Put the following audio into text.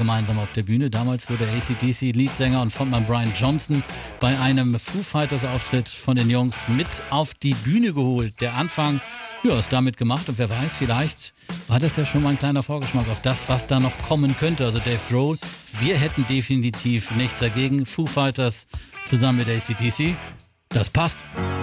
gemeinsam auf der Bühne. Damals wurde AC/DC-Leadsänger und Frontmann Brian Johnson bei einem Foo Fighters-Auftritt von den Jungs mit auf die Bühne geholt. Der Anfang, ja, ist damit gemacht und wer weiß, vielleicht war das ja schon mal ein kleiner Vorgeschmack auf das, was da noch kommen könnte. Also Dave Grohl, wir hätten definitiv nichts dagegen. Foo Fighters zusammen mit AC/DC, das passt.